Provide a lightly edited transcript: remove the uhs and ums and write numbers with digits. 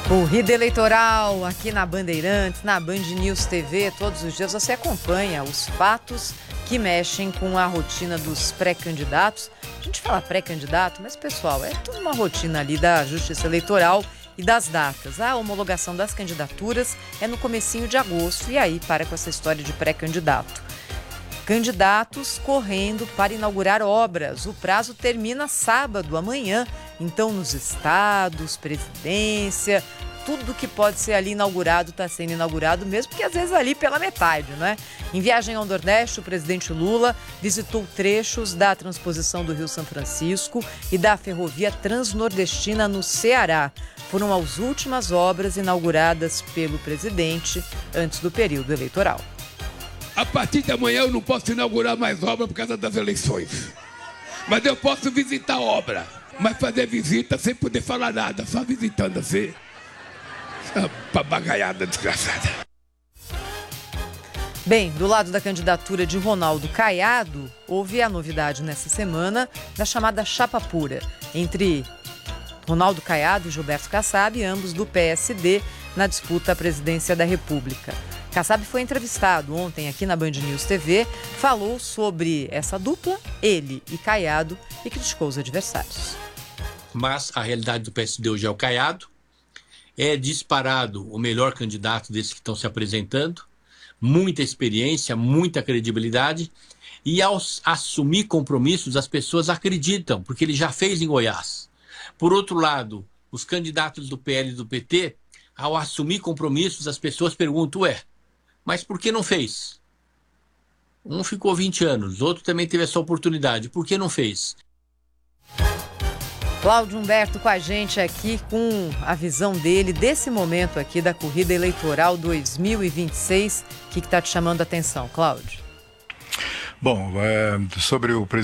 Corrida eleitoral aqui na Bandeirantes, na Band News TV. Todos os dias você acompanha os fatos que mexem com a rotina dos pré-candidatos. A gente fala pré-candidato, mas pessoal, é tudo uma rotina ali da Justiça Eleitoral e das datas. A homologação das candidaturas é no comecinho de agosto e aí para com essa história de pré-candidato. Candidatos correndo para inaugurar obras. O prazo termina sábado, amanhã. Então, nos estados, presidência, tudo que pode ser ali inaugurado está sendo inaugurado mesmo, porque às vezes ali pela metade, né? Em viagem ao Nordeste, o presidente Lula visitou trechos da transposição do Rio São Francisco e da ferrovia transnordestina no Ceará. Foram as últimas obras inauguradas pelo presidente antes do período eleitoral. A partir de amanhã eu não posso inaugurar mais obra por causa das eleições. Mas eu posso visitar a obra. Mas fazer visita sem poder falar nada, só visitando assim. Essa papagaiada desgraçada. Bem, do lado da candidatura de Ronaldo Caiado, houve a novidade nessa semana da chamada chapa pura entre Ronaldo Caiado e Gilberto Kassab, ambos do PSD, na disputa à presidência da República. Kassab foi entrevistado ontem aqui na Band News TV, falou sobre essa dupla, ele e Caiado, e criticou os adversários. Mas a realidade do PSD hoje é o Caiado, é disparado o melhor candidato desses que estão se apresentando, muita experiência, muita credibilidade, e ao assumir compromissos as pessoas acreditam, porque ele já fez em Goiás. Por outro lado, os candidatos do PL e do PT, ao assumir compromissos as pessoas perguntam, mas por que não fez? Um ficou 20 anos, outro também teve essa oportunidade, por que não fez? Cláudio Humberto com a gente aqui com a visão dele desse momento aqui da corrida eleitoral 2026. O que está te chamando a atenção, Cláudio? Bom, sobre o presidente